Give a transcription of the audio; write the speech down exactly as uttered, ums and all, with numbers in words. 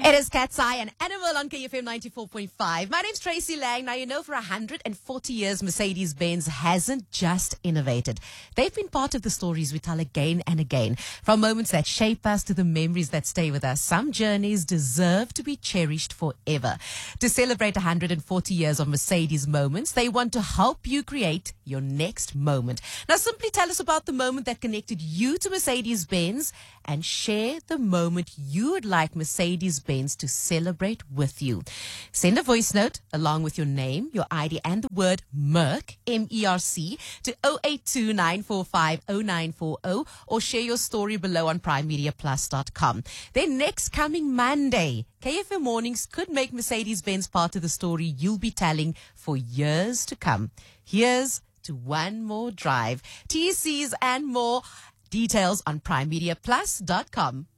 It is Cat's Eye and Animal on K F M ninety-four point five. My name's Tracy Lang. Now, you know, for one hundred forty years, Mercedes-Benz hasn't just innovated. They've been part of the stories we tell again and again. From moments that shape us to the memories that stay with us, some journeys deserve to be cherished forever. To celebrate one hundred forty years of Mercedes moments, they want to help you create your next moment. Now, simply tell us about the moment that connected you to Mercedes-Benz and share the moment you would like Mercedes-Benz to celebrate with you. Send a voice note along with your name, your I D, and the word Merc, M E R C, to zero eight two nine four five zero nine four zero or share your story below on prime media plus dot com. Then next coming Monday, K F M Mornings could make Mercedes-Benz part of the story you'll be telling for years to come. Here's to one more drive. T Cs and more. Details on prime media plus dot com.